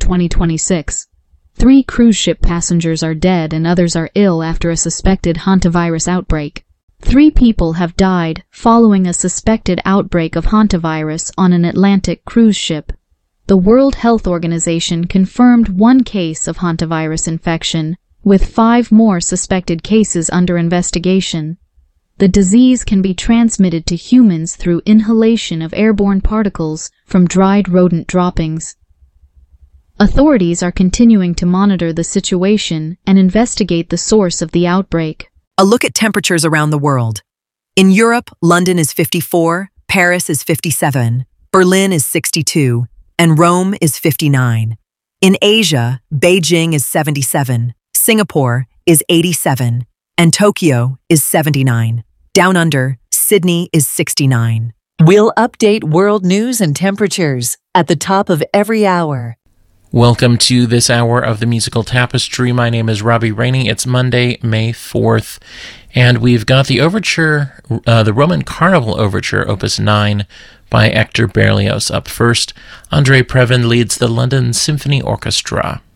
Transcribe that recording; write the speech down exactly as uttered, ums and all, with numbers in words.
twenty twenty-six. Three cruise ship passengers are dead and others are ill after a suspected hantavirus outbreak. Three people have died following a suspected outbreak of hantavirus on an Atlantic cruise ship. The World Health Organization confirmed one case of hantavirus infection, with five more suspected cases under investigation. The disease can be transmitted to humans through inhalation of airborne particles from dried rodent droppings. Authorities are continuing to monitor the situation and investigate the source of the outbreak. A look at temperatures around the world. In Europe, London is fifty-four, Paris is fifty-seven, Berlin is sixty-two, and Rome is fifty-nine. In Asia, Beijing is seventy-seven, Singapore is eighty-seven, and Tokyo is seventy-nine. Down under, Sydney is sixty-nine. We'll update world news and temperatures at the top of every hour. Welcome to this hour of the Musical Tapestry. My name is Robbie Rainey. It's Monday, May fourth, and we've got the overture, uh, the Roman Carnival Overture, Opus nine, by Hector Berlioz. Up first, André Previn leads the London Symphony Orchestra.